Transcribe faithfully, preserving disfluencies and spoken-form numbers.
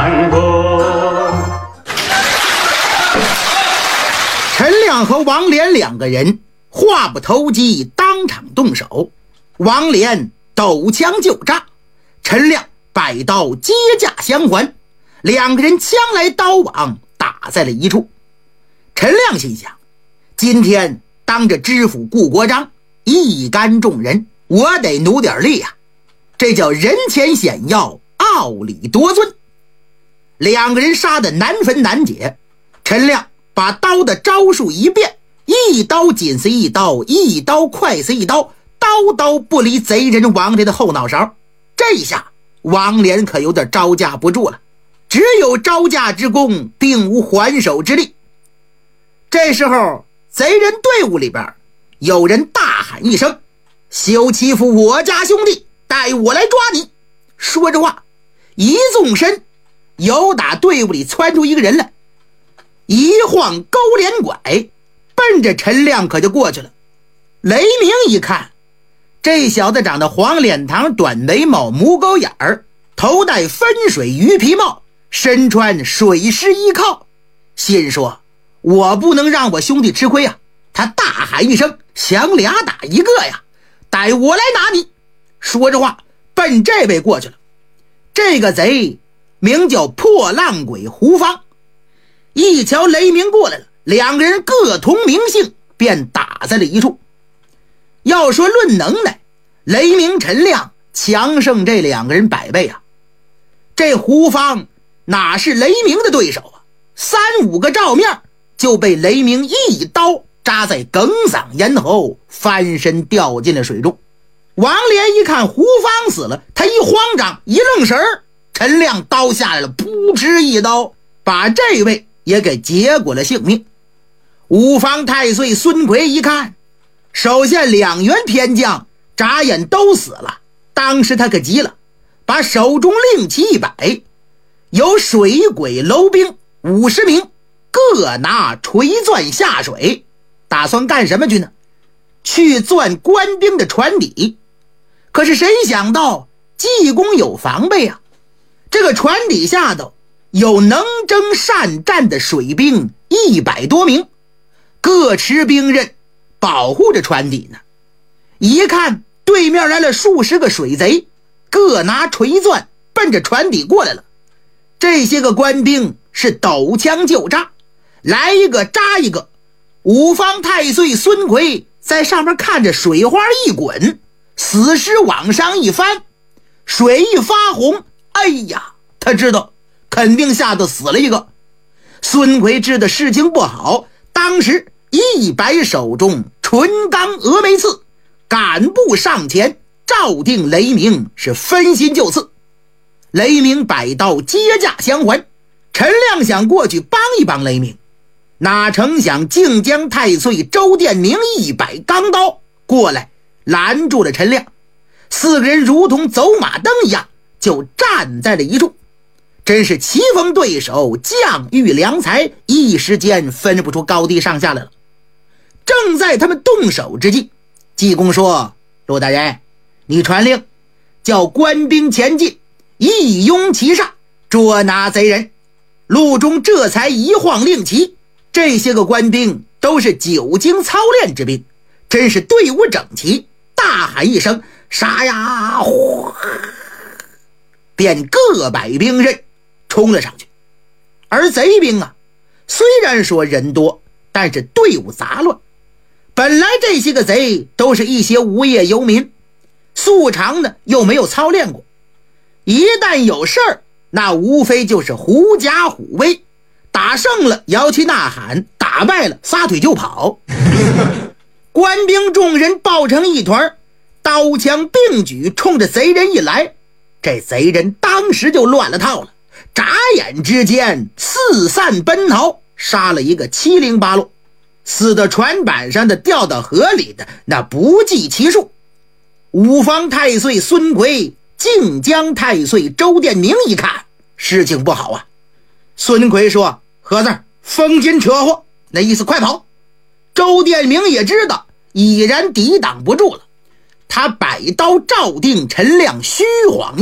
三国。 陈亮和王连两个人话不投机，当场动手。王连抖枪就扎，陈亮摆刀接架相还，两个人枪来刀往，打在了一处。陈亮心想，今天当着知府顾国璋一干众人，我得努点力啊，这叫人前显耀，傲里夺尊。两个人杀得难分难解，陈亮把刀的招数一变，一刀紧似一刀，一刀快似一刀，刀刀不离贼人王连的后脑勺。这下王连可有点招架不住了，只有招架之功，并无还手之力。这时候贼人队伍里边有人大喊一声，休欺负我家兄弟，带我来抓你。说着话一纵身，由打队伍里窜出一个人来，一晃勾连拐，奔着陈亮可就过去了。雷鸣一看，这小子长得黄脸膛，短眉毛，母狗眼儿，头戴分水鱼皮帽，身穿水师衣靠，心说我不能让我兄弟吃亏啊。他大喊一声，想俩打一个呀，带我来拿你。说着话奔这位过去了。这个贼名叫破浪鬼胡芳，一瞧雷鸣过来了，两个人各同名姓，便打在了一处。要说论能耐，雷鸣陈亮强胜这两个人百倍啊。这胡芳哪是雷鸣的对手啊，三五个照面就被雷鸣一刀扎在哽嗓咽喉，翻身掉进了水中。王连一看胡芳死了，他一慌张一愣神儿，陈亮刀下来了，噗嗤一刀把这位也给结果了性命。五方太岁孙奎一看手下两员偏将眨眼都死了，当时他可急了，把手中令旗一摆，有水鬼楼兵五十名，各拿锤钻下水，打算干什么去呢？去钻官兵的船底。可是谁想到济公有防备啊，这个船底下头有能征善战的水兵一百多名，各持兵刃保护着船底呢。一看对面来了数十个水贼，各拿锤钻奔着船底过来了。这些个官兵是抖枪就扎，来一个扎一个。五方太岁孙奎在上面看着水花一滚，死尸往上一翻，水一发红，哎呀，他知道肯定下头死了一个。孙奎知道事情不好，当时一摆手中纯钢峨眉刺，赶步上前，照定雷鸣是分心就刺。雷鸣摆刀接架相还，陈亮想过去帮一帮雷鸣，哪成想靖江太岁周殿明一摆钢刀过来拦住了陈亮，四个人如同走马灯一样就站在了一处。真是棋逢对手，将遇良才，一时间分不出高低上下来了。正在他们动手之际，济公说，陆大人，你传令叫官兵前进，一拥其上，捉拿贼人。陆中这才一晃令旗，这些个官兵都是久经操练之兵，真是队伍整齐，大喊一声杀呀，便各摆兵刃冲了上去。而贼兵啊，虽然说人多，但是队伍杂乱。本来这些个贼都是一些无业游民，素常呢又没有操练过，一旦有事儿，那无非就是狐假虎威，打胜了摇旗呐喊，打败了撒腿就跑。官兵众人抱成一团，刀枪并举，冲着贼人一来，这贼人当时就乱了套了，眨眼之间四散奔逃，杀了一个七零八落，死到船板上的，掉到河里的，那不计其数。五方太岁孙奎、靖江太岁周殿明一看事情不好啊，孙奎说，盒子风金扯祸，那意思快跑。周殿明也知道已然抵挡不住了，他摆刀照定陈亮虚晃